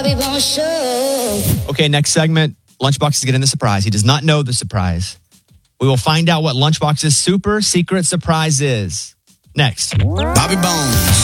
Okay, next segment. Lunchbox is getting the surprise. He does not know the surprise. We will find out what Lunchbox's super secret surprise is. Next. Bobby Bones.